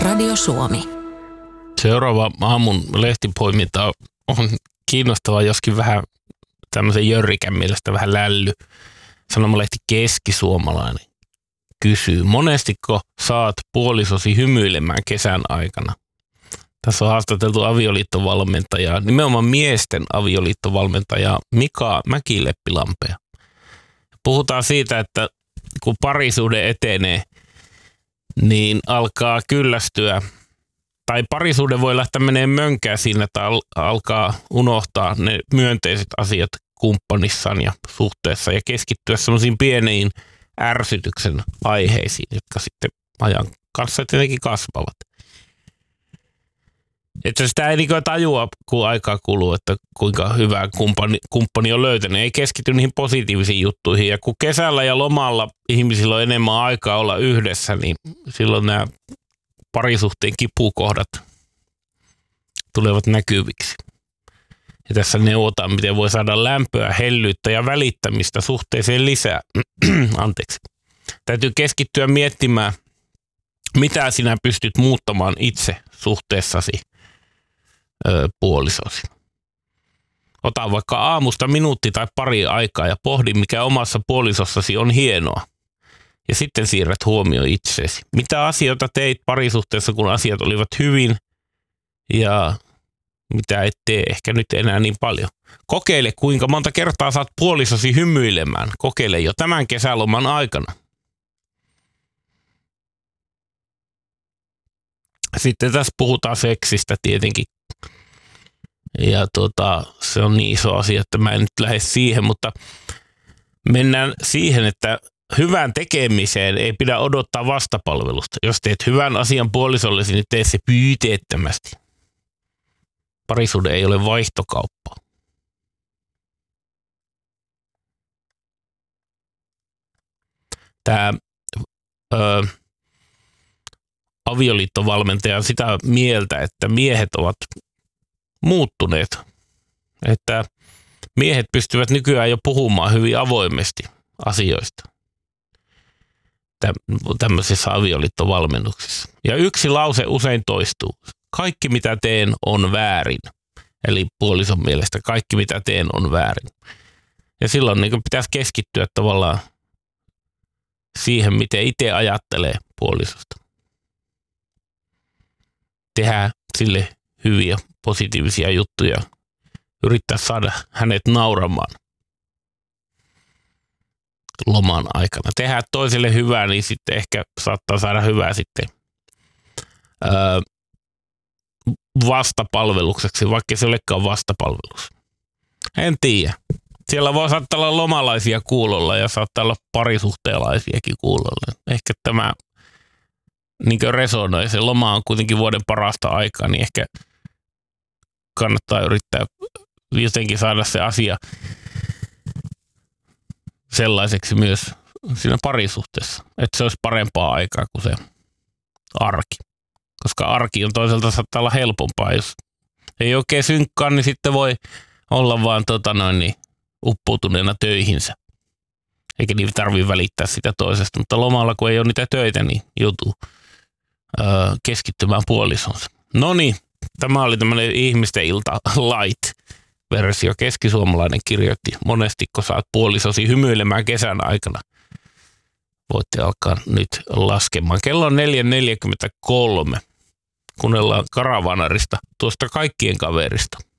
Radio Suomi. Seuraava aamun lehtipoiminta on kiinnostava, joskin vähän tämmöisen jörrikän mielestä vähän lälly. Sanomalehti Keskisuomalainen kysyy, monestiko saat puolisosi hymyilemään kesän aikana? Tässä on haastateltu avioliittovalmentajaa, nimenomaan miesten avioliittovalmentajaa Mika Mäkileppi-Lampea. Puhutaan siitä, että kun parisuhde etenee, niin alkaa kyllästyä, tai parisuhde voi lähteä menemään mönkään siinä, että alkaa unohtaa ne myönteiset asiat kumppanissaan ja suhteessa ja keskittyä semmoisiin pieniin ärsytyksen aiheisiin, jotka sitten ajan kanssa tietenkin kasvavat. Että sitä ei niin tajua, kun aikaa kuluu, että kuinka hyvä kumppani on löytänyt. Ei keskity niihin positiivisiin juttuihin. Ja kun kesällä ja lomalla ihmisillä on enemmän aikaa olla yhdessä, niin silloin nämä parisuhteen kipukohdat tulevat näkyviksi. Ja tässä neuvotaan, miten voi saada lämpöä, hellyyttä ja välittämistä suhteeseen lisää. Anteeksi. Täytyy keskittyä miettimään, mitä sinä pystyt muuttamaan itse suhteessasi puolisosi. Ota vaikka aamusta minuutti tai pari aikaa ja pohdi, mikä omassa puolisossasi on hienoa. Ja sitten siirrät huomioon itseesi. Mitä asioita teit parisuhteessa, kun asiat olivat hyvin ja mitä et tee ehkä nyt enää niin paljon. Kokeile, kuinka monta kertaa saat puolisosi hymyilemään. Kokeile jo tämän kesäloman aikana. Sitten tässä puhutaan seksistä tietenkin. Ja se on niin iso asia, että mä en nyt lähde siihen, mutta mennään siihen, että hyvän tekemiseen ei pidä odottaa vastapalvelusta. Jos teet hyvän asian puolisollesi, niin tee se pyyteettömästi. Parisuhde ei ole vaihtokauppa. Tämä avioliittovalmentaja on sitä mieltä, että miehet ovat muuttuneet. Että miehet pystyvät nykyään jo puhumaan hyvin avoimesti asioista tämmöisissä avioliittovalmennuksissa. Ja yksi lause usein toistuu. Kaikki mitä teen on väärin. Eli puolison mielestä kaikki mitä teen on väärin. Ja silloin niin pitäisi keskittyä tavallaan siihen, miten itse ajattelee puolisosta. Tehdään sille hyviä, positiivisia juttuja. Yrittää saada hänet nauramaan loman aikana. Tehdään toiselle hyvää, niin sitten ehkä saattaa saada hyvää sitten vastapalvelukseksi, vaikka se olekaan vastapalvelus. En tiedä. Siellä voi saattaa olla lomalaisia kuulolla ja saattaa olla parisuhteelaisiakin kuulolla. Ehkä tämä niin resonoi. Se loma on kuitenkin vuoden parasta aikaa, niin ehkä kannattaa yrittää jotenkin saada se asia sellaiseksi myös siinä parisuhteessa, että se olisi parempaa aikaa kuin se arki. Koska arki on toisaalta saattaa olla helpompaa, jos ei oikein synkkaa, niin sitten voi olla vaan uppoutuneena töihinsä. Eikä niitä tarvitse välittää sitä toisesta, mutta lomalla kun ei ole niitä töitä, niin joutuu keskittymään puolisonsa. Noniin, tämä oli tämmöinen ihmisten ilta light-versio. Keskisuomalainen kirjoitti, monestiko saat puolisosi hymyilemään kesän aikana. Voitte alkaa nyt laskemaan. Kello on 4.43. Kuunnellaan Karavanarista, tuosta kaikkien kaverista.